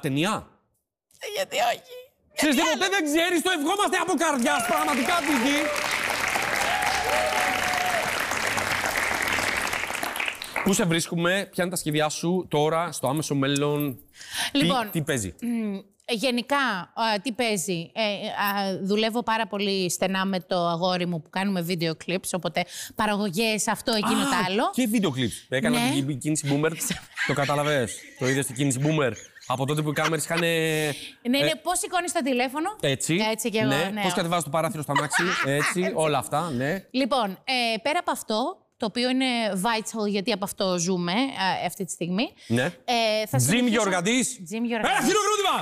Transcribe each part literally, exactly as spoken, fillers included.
ταινία. Γιατί όχι. Ξέρεις τι, ποτέ δεν ξέρεις, το ευχόμαστε από καρδιάς, πραγματικά, Βίκη. Πού σε βρίσκουμε, ποια είναι τα σχέδιά σου τώρα, στο άμεσο μέλλον, Λοιπόν, τι, τι παίζει. Μ, γενικά, α, τι παίζει. Ε, α, δουλεύω πάρα πολύ στενά με το αγόρι μου που κάνουμε βίντεο clips, οπότε παραγωγές, αυτό, εκείνο το άλλο. Και βίντεο clips. Έκανα Ναι. την κίνηση boomer, το κατάλαβες. Το είδες την κίνηση boomer. Από τότε που οι κάμερες είχαν. Ναι, ναι, ε, πώς σηκώνεις το τηλέφωνο. Έτσι. Έτσι και εγώ, ναι. ναι. Πώς κατεβάζεις το παράθυρο στα μάξι. Έτσι, όλα αυτά, ναι. Λοιπόν, ε, πέρα από αυτό, το οποίο είναι vital, γιατί από αυτό ζούμε ε, αυτή τη στιγμή. Ναι. Ε, θα Τζιμ συνεχίσω- Γεωργαντής. Τζιμ Ένα Γεωργαντής. χειροκρότημα!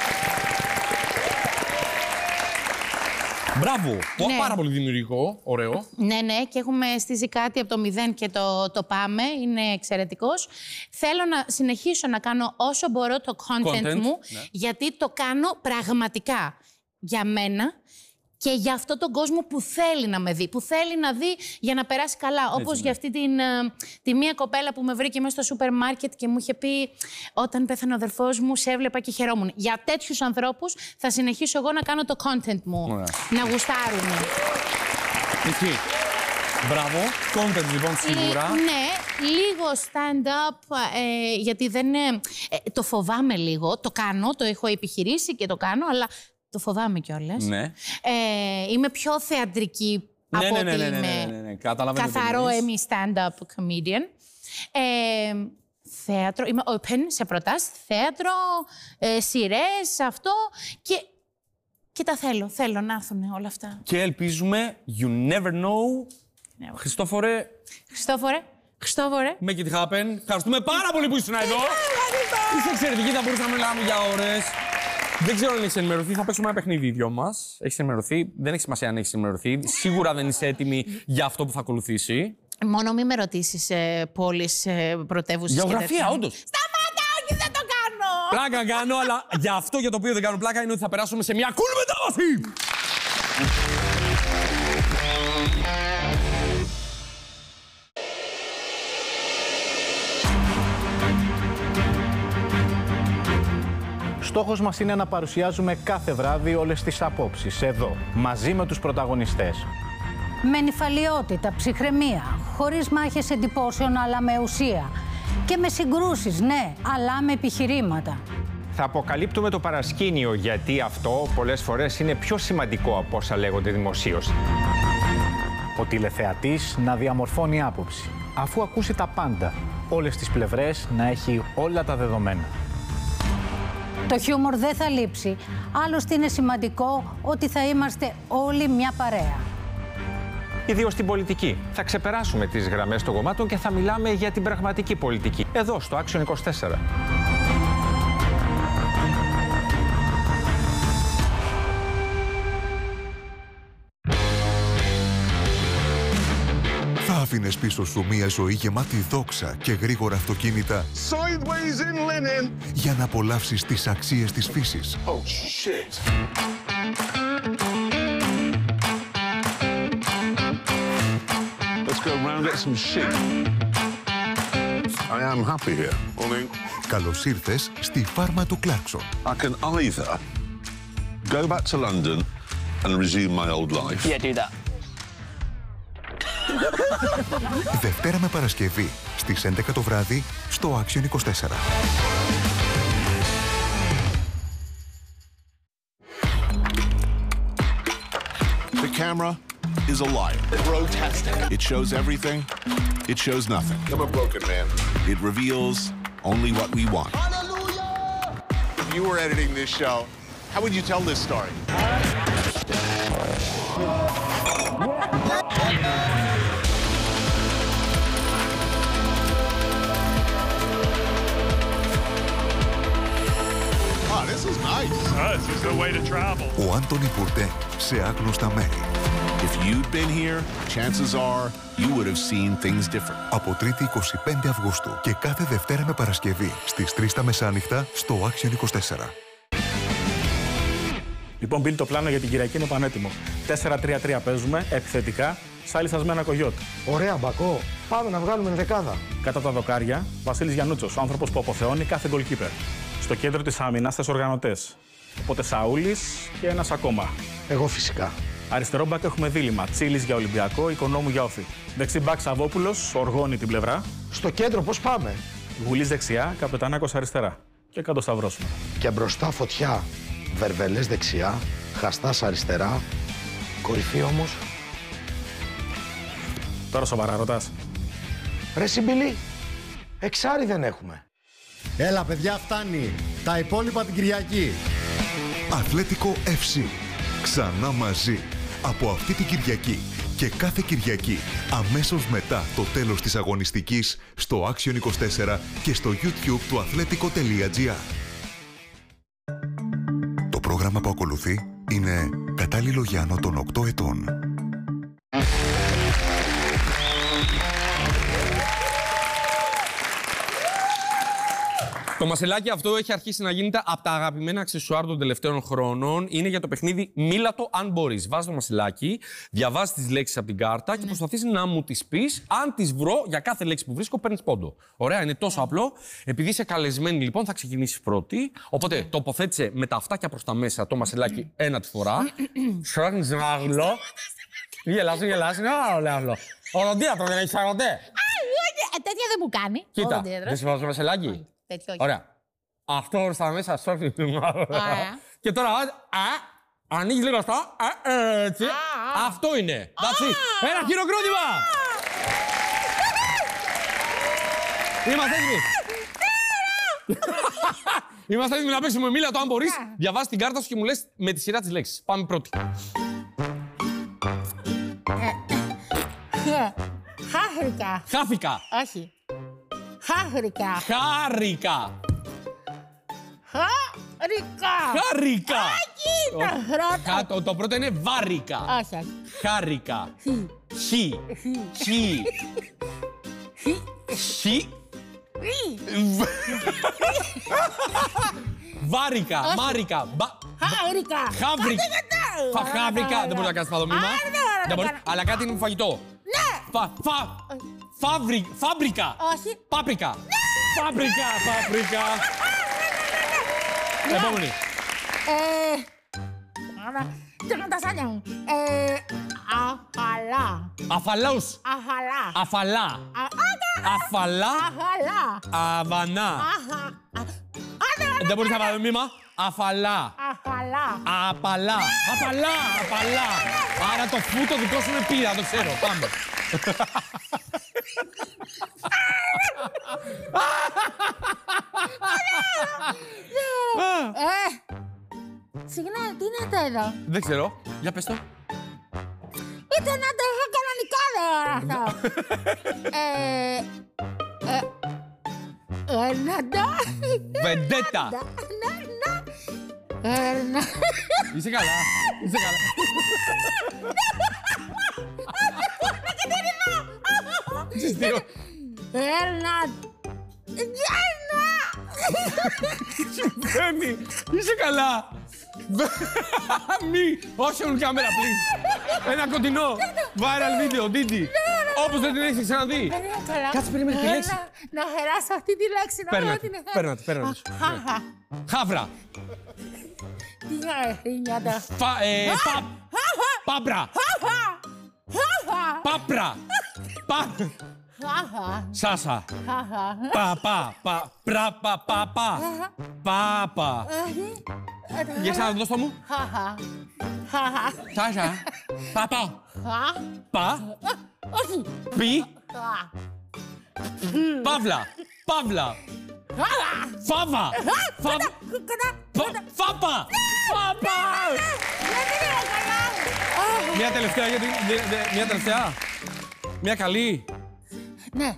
Μπράβο! Ναι. Πάρα πολύ δημιουργικό, ωραίο. Ναι, ναι, και έχουμε στήσει κάτι από το μηδέν και το, το πάμε. Είναι εξαιρετικός. Θέλω να συνεχίσω να κάνω όσο μπορώ το content, Content, μου, ναι. γιατί το κάνω πραγματικά για μένα και για αυτόν τον κόσμο που θέλει να με δει, που θέλει να δει για να περάσει καλά. Όπως ναι. για αυτή την, ε, τη μία κοπέλα που με βρήκε μέσα στο σούπερ μάρκετ και μου είχε πει όταν πέθανε ο αδερφός μου, σε έβλεπα και χαιρόμουν. Για τέτοιους ανθρώπους θα συνεχίσω εγώ να κάνω το content μου, Ωραία. να γουστάρουν. Εκεί. Μπράβο. Content λοιπόν σίγουρα. Ε, ναι, λίγο stand-up, ε, γιατί δεν είναι... Ε, το φοβάμαι λίγο, το κάνω, το έχω επιχειρήσει και το κάνω, αλλά το φοβάμαι κιόλας. Ναι. Ε, είμαι πιο θεατρική Ναι, από ναι, ότι ναι, ναι, ναι, είμαι ναι, ναι, ναι. Καταλαβαίνω τι καθαρό εννοείς. εμεί stand-up comedian. Ε, θέατρο, είμαι open σε προτάσεις, θέατρο, ε, σειρές, αυτό και, και τα θέλω, θέλω να έρθουν όλα αυτά. Και ελπίζουμε, you never know. Ναι. Χριστόφορε, Χριστόφορε, Χριστόφορε. make it happen. Ευχαριστούμε πάρα πολύ που ήσουν εδώ. Είσαι εξαιρετική, θα μπορούσαμε να μιλάμε για ώρες. Δεν ξέρω αν έχεις ενημερωθεί, θα παίξουμε ένα παιχνίδι οι δυο μας. Έχεις ενημερωθεί, δεν έχει σημασία αν έχεις ενημερωθεί. Σίγουρα δεν είσαι έτοιμη για αυτό που θα ακολουθήσει. Μόνο μην με ρωτήσεις ε, πόλεις, ε, πρωτεύουσες. Γεωγραφία, και τέτοια. όντως. Σταμάτα, όχι, δεν το κάνω! Πλάκα κάνω, αλλά για αυτό για το οποίο δεν κάνω πλάκα είναι ότι θα περάσουμε σε μια cool μετάβαση! Στόχος μας είναι να παρουσιάζουμε κάθε βράδυ όλες τις απόψεις, εδώ, μαζί με τους πρωταγωνιστές. Με νηφαλιότητα, ψυχραιμία, χωρίς μάχες εντυπώσεων αλλά με ουσία. Και με συγκρούσεις, ναι, αλλά με επιχειρήματα. Θα αποκαλύπτουμε το παρασκήνιο, γιατί αυτό πολλές φορές είναι πιο σημαντικό από όσα λέγονται δημοσίως. Ο τηλεθεατής να διαμορφώνει άποψη, αφού ακούσει τα πάντα, όλες τις πλευρές να έχει όλα τα δεδομένα. Το χιούμορ δεν θα λείψει, άλλωστε είναι σημαντικό ότι θα είμαστε όλοι μια παρέα. Ιδίως στην πολιτική. Θα ξεπεράσουμε τις γραμμές των κομμάτων και θα μιλάμε για την πραγματική πολιτική. Εδώ, στο Action είκοσι τέσσερα. Θα άφηνες πίσω σου μια ζωή γεμάτη δόξα και γρήγορα αυτοκίνητα Sideways in linen. για να απολαύσεις τις αξίες της φύσης. Oh shit. Let's go round get some shit. I am happy here. Morning. Καλώς ήρθες στη φάρμα του Κλάρκσον. I can either go back to London and resume my old life. Yeah, do that. Δευτέρα με Παρασκευή στις έντεκα το βράδυ στο Action είκοσι τέσσερα. The camera is a liar. Grotesque. It shows everything. It shows nothing. I'm a broken man. It reveals only what we want. If you were editing this show, how would you tell this story? Oh, this is nice. This is the way to travel. Ο Άντονι Μπουρντέν σε άγνωστα μέρη. If you'd been here, chances are you would have seen things different. Από Τρίτη εικοστή πέμπτη Αυγούστου και κάθε Δευτέρα με Παρασκευή στις τρεις τα μεσάνυχτα στο Action είκοσι τέσσερα. Λοιπόν, Μπίλ, το πλάνο για την Κυριακή είναι πανέτοιμο. τέσσερα τρία τρία παίζουμε, επιθετικά, σαν λυσασμένα κογιότ. Ωραία, Μπακό. Πάμε να βγάλουμε δεκάδα. Κατά τα δοκάρια, Βασίλης Γιαννούτσος, ο άνθρωπος που αποθεώνει κάθε goalkeeper. Στο κέντρο της άμυνας, τέσσερις οργανωτές. Οπότε Σαούλης και ένας ακόμα. Εγώ φυσικά. Αριστερό μπακ έχουμε δίλημμα. Τσίλης για Ολυμπιακό, Οικονόμου για Όφη. Δεξί μπακ Σαββόπουλος, οργώνει την πλευρά. Στο κέντρο πώς πάμε? Γουλής δεξιά, Καπετανάκος αριστερά. Και κάτω σταυρώσουμε. Και μπροστά Φωτιά, Βερβελές δεξιά, Χαστάς αριστερά. Κορυφή όμως. Τώρα σοβαρά ρωτάς. Ρε Συμπηλή, εξάρι δεν έχουμε. Έλα παιδιά, φτάνει. Τα υπόλοιπα την Κυριακή. Αθλέτικο εφ σι. Ξανά μαζί. Από αυτή την Κυριακή και κάθε Κυριακή αμέσως μετά το τέλος της αγωνιστικής στο Action είκοσι τέσσερα και στο YouTube του αθλέτικο τελεία τζι άρ. Το πρόγραμμα που ακολουθεί είναι κατάλληλο για άνω των οκτώ ετών. Το μασελάκι αυτό έχει αρχίσει να γίνεται από τα αγαπημένα αξεσουάρ των τελευταίων χρόνων. Είναι για το παιχνίδι Μίλατο αν μπορείς. Βάζεις το μασελάκι, διαβάζεις τις λέξεις από την κάρτα και προσπαθείς να μου τις πεις. Αν τις βρω, για κάθε λέξη που βρίσκω, παίρνεις πόντο. Ωραία, είναι τόσο απλό. Επειδή είσαι καλεσμένη, λοιπόν, θα ξεκινήσεις πρώτη. Οπότε τοποθέτησε με τα αυτάκια προς τα μέσα το μασελάκι ένα τη φορά. Σφράγνεις ένα άγλο. Γελάς, γελάς, είναι άλλο άγλο. Οροντίατρο δεν έχεις αγροτέ. Τέτοια δεν μου κάνει. Κοίτα, δεν σε βάζω μασελάκι. Τέτοιο, ωραία. Αυτό προς τα μέσα, σώφι. Και τώρα, α, ανοίγεις λίγο αυτό. Έτσι. Αυτό είναι. Εντάξει. Ένα χειροκρότημα. Είμαστε έτοιμοι. Είμαστε έτοιμοι να παίξουμε Μίλατο αν μπορείς. Διαβάζεις την κάρτα σου και μου λες με τη σειρά της λέξης. Πάμε πρώτη. Χάθηκα. Χάθηκα. Όχι. Χάθηκα. Χάρηκα. Χάρηκα. Χάρηκα. Κοίτα, το, το πρώτο είναι βάρικα. Όχι, όχι. Χάρηκα. Χι. Χι. Χι. Βάρικα. Μάρικα. Χάρικα. Χάβρικα. Χάβρικα. Δεν μπορεί να κάνεις παδομήμα. Αλλά κάτι είναι φαγητό. Ναι. Φάμπρικα. Όχι. Πάπρικα. Πάπρικα. Πάπρικα. Επόμενη. Τι είναι τα σάλια μου. Αφαλά. Αφαλάους. Αφαλά. Αφαλά. Αφαλά. Αφαλά. Αβανά. Δεν μπορείς να πάρει το μήμα. Αφαλά. Αφαλά. Απαλά. Απαλά. Απαλά. Άρα το φου το δικό σου είναι πύρα, το ξέρω. Πάμε. Συγγνώμη, τι είναι αυτό εδώ. Δεν ξέρω. Για πες το. Ήταν να το έχω κανονικά δε ώρα αυτό. Ε... Ερναντά. Βεντέτα. Ερνα... Είσαι καλά. Είσαι καλά. Έρνα... Έρνα... Τι συμβαίνει. Είσαι καλά. Μη. Όχι on camera, please. Ένα κοντινό. Viral video, Didi. Όπως δεν την έχεις ξαναδεί. Κάτσε, περίμενε τη λέξη. Να χεράσω αυτή τη λέξη. Παίρνατε, παίρνατε, παίρνατε. Χάβρα. Τι είναι αυτό. Πάπρα. Πάπρα. Σάσα. Πα, πα, πα, πρα, πα, πα, πα. Πάπα. Για ξανά δώσ' το μου. Σάσα. Πάπα. Πα. Όχι. Πι. Παύλα. Παύλα. Φάβα. Φάπα. Φάπα. Μια τελευταία, γιατί... Μια τελευταία. Μια καλή. Ναι.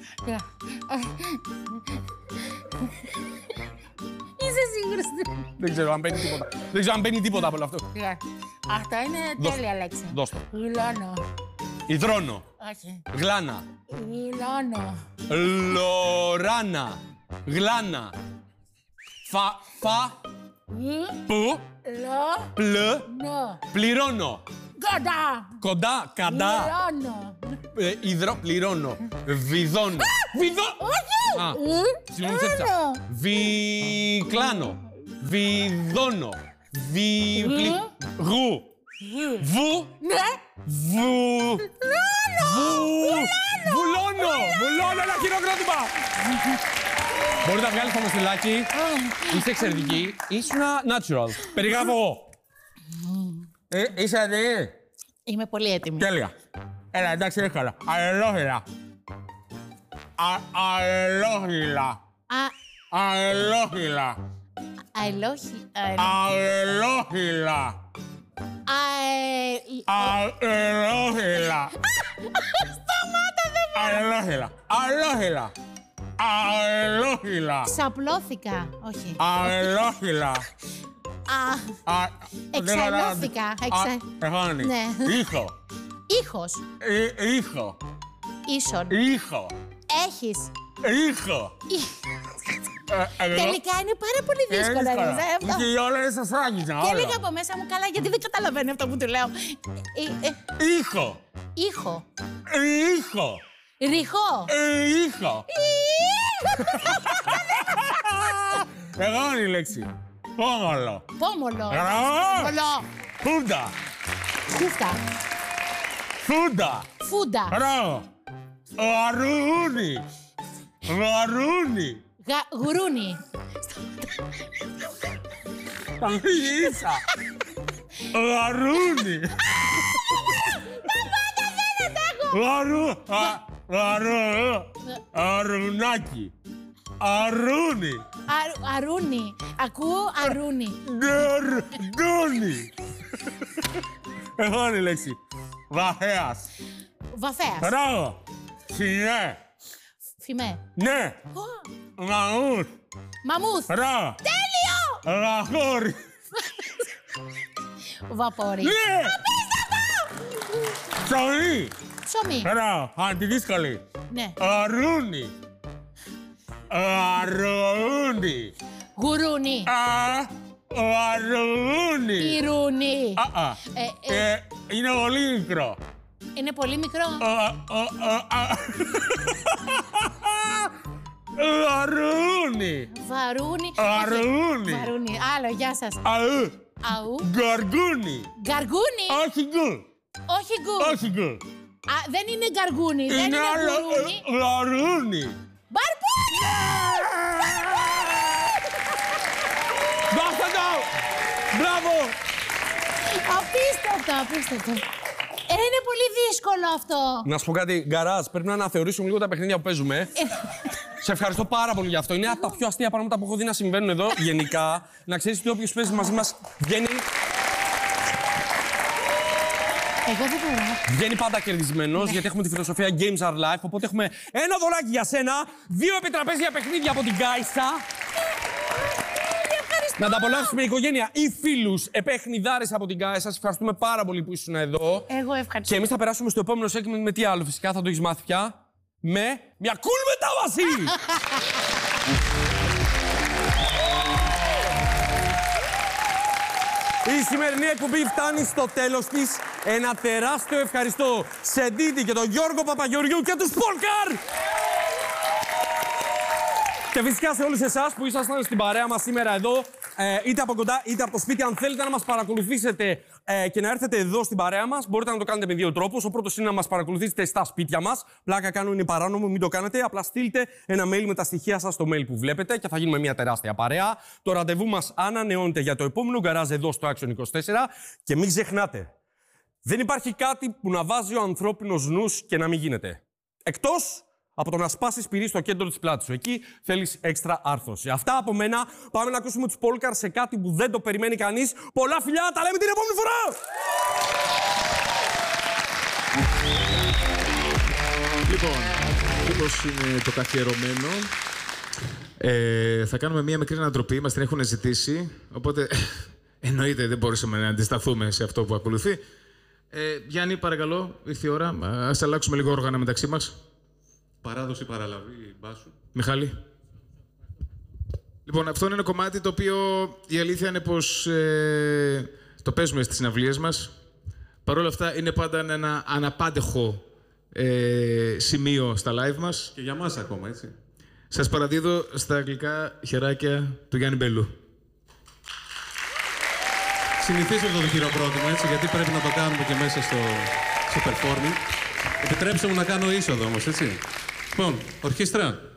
Είσαι σίγουρος. Δεν ξέρω αν μπαίνει τίποτα. Δεν ξέρω αν μπαίνει τίποτα από όλο αυτό. Αυτό είναι τέλεια λέξη. Δώσ' το. Γλώνω. Υδρώνω. Όχι. Γλάνα. Γλώνω. Λοράνα. Γλάνα. Φα. Φα. Που. Λο. Πλ. Νο. Πληρώνω. Κοντά. Κοντά. Καντά. Πληρώνω. Υδρό. Πληρώνω. Βιδώνω. Βιδώ. Όχι. Α, συγγνώμη, ψεύτησα. Βικλάνο. Βιδώνω. Βιπλι... Γου. Βου. Ναι. Βου. Βουλώνω. Βουλώνω ένα χειροκρότημα. Μπορείτε να βγάλεις το μαστιλάκι. Είσαι εξαιρετική. Ήσουνα natural. Περιγράφω εγώ. Ε, είσαι έτοιμη. Είμαι πολύ έτοιμη. Τέλεια. Έλα, εντάξει, εύκολα. Αελόχυλα. Αελόχυλα. Αελόχυλα. Αελόχυλα. Αελόχυλα. Αελόχυλα. Σταμάτα, δεν μπορώ. Αελόχυλα. Αελόχυλα. Αελόχυλα. Ξαπλώθηκα. Όχι. Αελόχυλα. Εξαλώθηκα. Εχάνει. Ναι. Ήχο. Ήχος. Ήχο. Ίσον. Ήχο. Έχεις. Ήχο. Τελικά είναι πάρα πολύ δύσκολο. Και όλα είναι σας άγγιζα. Και έλεγα από μέσα μου καλά, γιατί δεν καταλαβαίνει αυτό που του λέω. Ήχο. Ήχο. Ήχο. Ρηχό. Ήχο. Εγώ είναι η λέξη. Πόμολο. Πόμολο. Πόμολο. Φούντα. Χούφτα. Φούντα. Φούντα. Μπράβο. Γαρούνι. Γαρούνι. Γουρούνι. Ίσα. Γαρούνι. Γαρού. Αρουνάκι. Αρούνι. Αρούνι. Ακούω αρούνι. Ντούνι. Εγώ είναι η λέξη. Βαφέας. Βαφέας. Μπράβο. Φινέ. Φημέ. Ναι. Μαμούθ. Μαμούθ. Μπράβο. Τέλειο. Βαχώρι. Βαπόρι. Ναι. Ψωμί. Ψωμί. Μπράβο. Αντιδύσκολη. Ναι. Αρούνι. Αρούνι. Γουρούνι. Αρούνι. Πυρούνι. Είναι πολύ μικρό. Είναι πολύ μικρό. Αρούνι. Βαρούνι. Αρούνι. Βαρούνι. Άλλο, γεια σας. Αου. Αου. Γκαργούνι. Γκαργούνι. Όχι γκου. Όχι γκου. Όχι γκου. Α, δεν είναι γκαργούνι. Δεν είναι γουρούνι. Γαρούνι. Μπαρπούνι. Δώστε το. Μπράβο. Απίστευτο, απίστευτο. Ε, είναι πολύ δύσκολο αυτό. Να σου πω κάτι, Γκαράζ, πρέπει να αναθεωρήσουμε λίγο τα παιχνίδια που παίζουμε. Σε ευχαριστώ πάρα πολύ γι' αυτό. Είναι από τα πιο αστεία πράγματα που έχω δει να συμβαίνουν εδώ. Γενικά, να ξέρεις ότι όποιος παίζει μαζί μας βγαίνει. Εγώ δεν μπορώ. Βγαίνει πάντα κερδισμένος, γιατί έχουμε τη φιλοσοφία Games are life. Οπότε έχουμε ένα δωράκι για σένα, δύο επιτραπέζια παιχνίδια από την Κάισα. Να τα απολαύσουμε η οικογένεια ή φίλους επέχνιδάρες από την Κάισα. Σας ευχαριστούμε πάρα πολύ που ήσουν εδώ. Εγώ ευχαριστώ. Και εμείς θα περάσουμε στο επόμενο segment με τι άλλο, φυσικά θα το έχεις μάθει πια. Με μια cool μετάβαση! Η σημερινή εκπομπή φτάνει στο τέλος της. Ένα τεράστιο ευχαριστώ σε Ντίτι και τον Γιώργο Παπαγεωργιού και τους Πόλκαρ! Και φυσικά σε όλους εσάς που ήσασταν στην παρέα μας σήμερα εδώ, ε, είτε από κοντά είτε από το σπίτι, αν θέλετε να μας παρακολουθήσετε ε, και να έρθετε εδώ στην παρέα μας, μπορείτε να το κάνετε με δύο τρόπους. Ο πρώτος είναι να μας παρακολουθήσετε στα σπίτια μας. Πλάκα κάνω, είναι παράνομο, μην το κάνετε. Απλά στείλτε ένα mail με τα στοιχεία σας στο mail που βλέπετε και θα γίνουμε μια τεράστια παρέα. Το ραντεβού μας ανανεώνεται για το επόμενο γκαράζ εδώ στο Action είκοσι τέσσερα. Και μην ξεχνάτε, δεν υπάρχει κάτι που να βάζει ο ανθρώπινος νους και να μην γίνεται. Εκτός από το να σπάσεις πυρί στο κέντρο της πλάτης σου. Εκεί θέλεις έξτρα άρθρωση. Αυτά από μένα. Πάμε να ακούσουμε τους Πόλκαρ σε κάτι που δεν το περιμένει κανείς. Πολλά φιλιά, τα λέμε την επόμενη φορά! Λοιπόν, όπως είναι το καθιερωμένο, ε, θα κάνουμε μία μικρή ανατροπή. Μας την έχουν ζητήσει, οπότε εννοείται δεν μπορούσαμε να αντισταθούμε σε αυτό που ακολουθεί. Ε, Γιάννη, παρακαλώ, ήρθε η ώρα. Ας αλλάξουμε λίγο όργανα μεταξύ μας. Παράδοση παραλαβή, Μπάσου. Μιχάλη. Λοιπόν, αυτό είναι ένα κομμάτι το οποίο η αλήθεια είναι πως ε, το παίζουμε στις συναυλίες μας. Παρ' όλα αυτά είναι πάντα ένα αναπάντεχο ε, σημείο στα live μας. Και για μας ακόμα, έτσι. Σας παραδίδω στα αγγλικά χεράκια του Γιάννη Μπελού. Συνηθίζω το χειροκρότημα, έτσι, γιατί πρέπει να το κάνουμε και μέσα στο, στο performing. Επιτρέψτε μου να κάνω είσοδο όμως, έτσι. Λοιπόν, ορχήστρα.